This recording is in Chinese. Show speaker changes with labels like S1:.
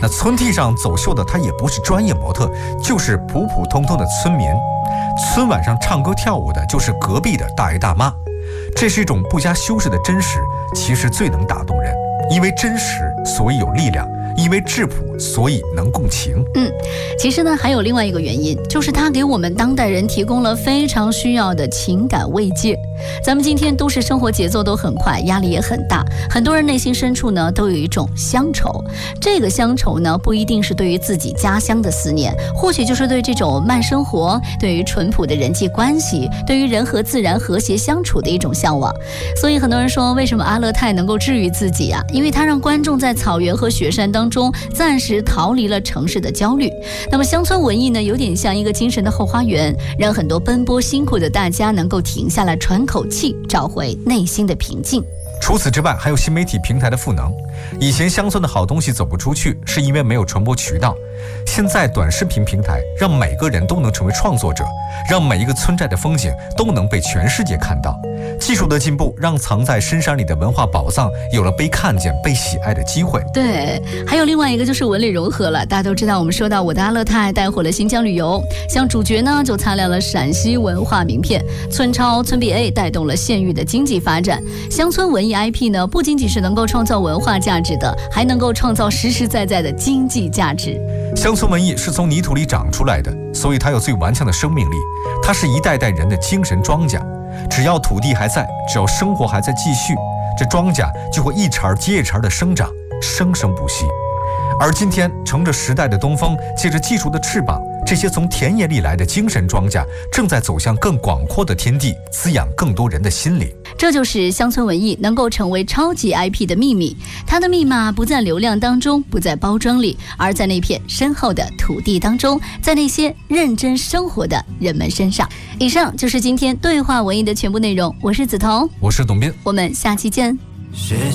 S1: 那村地上走秀的他也不是专业模特，就是普普通通的村民。村晚上唱歌跳舞的就是隔壁的大爷大妈。这是一种不加修饰的真实，其实最能打动人。因为真实，所以有力量；因为质朴，所以能共情。
S2: 其实呢，还有另外一个原因，就是它给我们当代人提供了非常需要的情感慰藉。咱们今天都市生活节奏都很快，压力也很大，很多人内心深处呢都有一种乡愁。这个乡愁呢，不一定是对于自己家乡的思念，或许就是对这种慢生活，对于淳朴的人际关系，对于人和自然和谐相处的一种向往。所以很多人说，为什么阿勒泰能够治愈自己啊？因为它让观众在草原和雪山当中暂时逃离了城市的焦虑。那么乡村文艺呢，有点像一个精神的后花园，让很多奔波辛苦的大家能够停下来喘口气，找回内心的平静。
S1: 除此之外，还有新媒体平台的赋能。以前乡村的好东西走不出去，是因为没有传播渠道。现在短视频平台让每个人都能成为创作者，让每一个村寨的风景都能被全世界看到。技术的进步让藏在深山里的文化宝藏有了被看见、被喜爱的机会。
S2: 对，还有另外一个就是文旅融合了。大家都知道，我们说到我的阿勒泰带火了新疆旅游，像主角呢就擦亮了陕西文化名片，村超、村 BA 带动了县域的经济发展。乡村文艺 IP 呢，不仅仅是能够创造文化价值的，还能够创造实实在在的经济价值。
S1: 乡村文艺是从泥土里长出来的，所以它有最顽强的生命力。它是一代代人的精神庄稼，只要土地还在，只要生活还在继续，这庄稼就会一茬接一茬的生长，生生不息。而今天乘着时代的东风，借着技术的翅膀，这些从田野里来的精神庄稼正在走向更广阔的天地，滋养更多人的心灵。
S2: 这就是乡村文艺能够成为超级 IP 的秘密，它的密码不在流量当中，不在包装里，而在那片深厚的土地当中，在那些认真生活的人们身上。以上就是今天对话文艺的全部内容，我是梓潼，
S1: 我是董斌，
S2: 我们下期见。